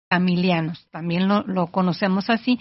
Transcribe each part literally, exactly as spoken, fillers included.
camilianos, también lo, lo conocemos así,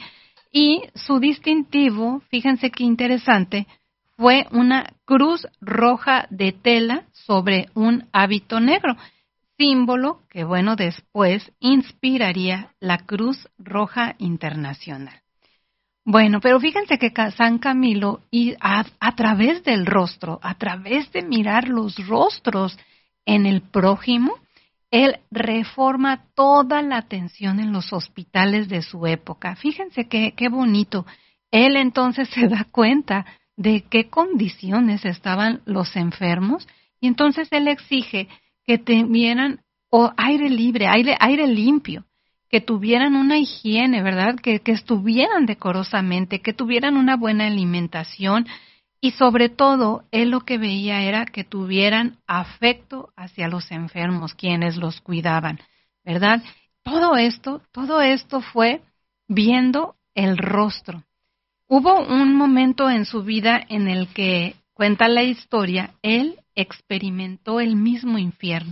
y su distintivo, fíjense qué interesante, fue una cruz roja de tela sobre un hábito negro, símbolo que, bueno, después inspiraría la Cruz Roja Internacional. Bueno, pero fíjense que San Camilo, y a, a través del rostro, a través de mirar los rostros en el prójimo, él reforma toda la atención en los hospitales de su época. Fíjense qué, qué bonito. Él entonces se da cuenta de qué condiciones estaban los enfermos y entonces él exige que tuvieran o aire libre, aire, aire limpio, que tuvieran una higiene, ¿verdad? Que, que estuvieran decorosamente, que tuvieran una buena alimentación y sobre todo, él lo que veía era que tuvieran afecto hacia los enfermos, quienes los cuidaban, ¿verdad? Todo esto, todo esto fue viendo el rostro. Hubo un momento en su vida en el que, cuenta la historia, él experimentó el mismo infierno.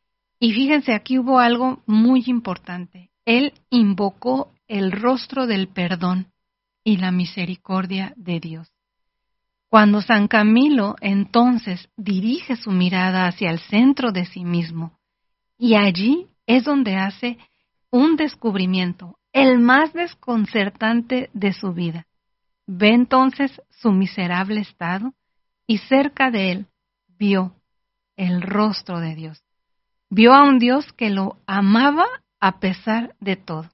Y fíjense, aquí hubo algo muy importante. Él invocó el rostro del perdón y la misericordia de Dios. Cuando San Camilo entonces dirige su mirada hacia el centro de sí mismo, y allí es donde hace un descubrimiento, el más desconcertante de su vida. Ve entonces su miserable estado y cerca de él vio el rostro de Dios. Vio a un Dios que lo amaba a pesar de todo.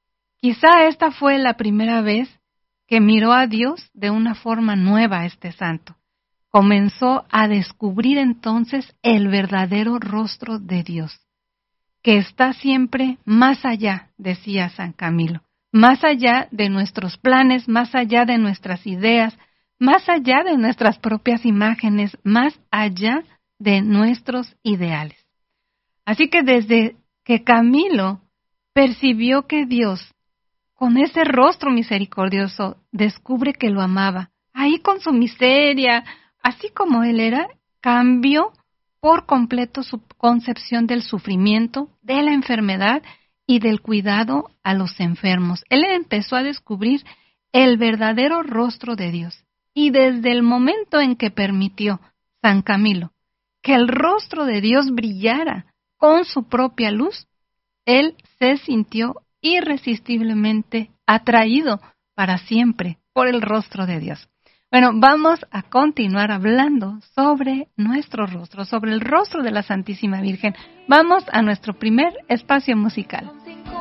Quizá esta fue la primera vez que miró a Dios de una forma nueva este santo. Comenzó a descubrir entonces el verdadero rostro de Dios, que está siempre más allá, decía San Camilo, más allá de nuestros planes, más allá de nuestras ideas, más allá de nuestras propias imágenes, más allá de nuestros ideales. Así que desde que Camilo percibió que Dios, con ese rostro misericordioso, descubre que lo amaba, ahí con su miseria, así como él era, cambió por completo su concepción del sufrimiento, de la enfermedad y del cuidado a los enfermos. Él empezó a descubrir el verdadero rostro de Dios. Y desde el momento en que permitió San Camilo que el rostro de Dios brillara con su propia luz, él se sintió irresistiblemente atraído para siempre por el rostro de Dios. Bueno, vamos a continuar hablando sobre nuestro rostro, sobre el rostro de la Santísima Virgen. Vamos a nuestro primer espacio musical.